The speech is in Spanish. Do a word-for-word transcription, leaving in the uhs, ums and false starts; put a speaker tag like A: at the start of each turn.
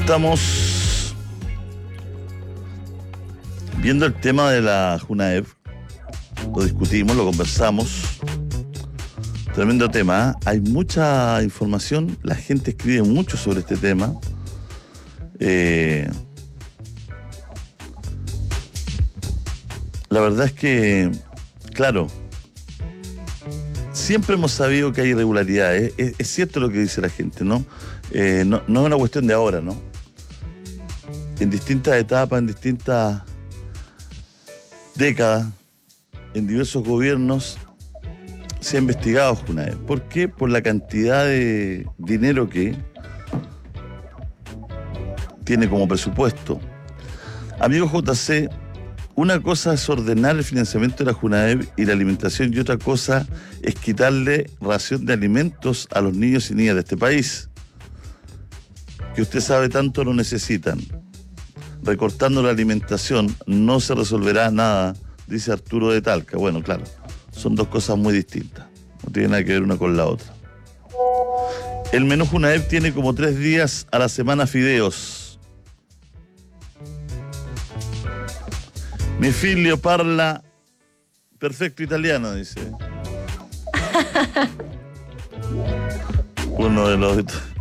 A: Estamos viendo el tema de la Junaev. Lo discutimos, lo conversamos. Tremendo tema, ¿eh? Hay mucha información, la gente escribe mucho sobre este tema. Eh, la verdad es que, claro, siempre hemos sabido que hay irregularidades. Es, es cierto lo que dice la gente, ¿no? Eh, no, no es una cuestión de ahora, ¿no? En distintas etapas, en distintas décadas, en diversos gobiernos se ha investigado Junaev. ¿Por qué? Por la cantidad de dinero que tiene como presupuesto. Amigo J C, una cosa es ordenar el financiamiento de la Junaev y la alimentación, y otra cosa es quitarle ración de alimentos a los niños y niñas de este país, que usted sabe tanto lo necesitan. Recortando la alimentación no se resolverá nada, dice Arturo de Talca. Bueno, claro, son dos cosas muy distintas, no tiene nada que ver una con la otra. El menú Junaev tiene como tres días a la semana fideos. Mi figlio parla perfecto italiano, dice uno de los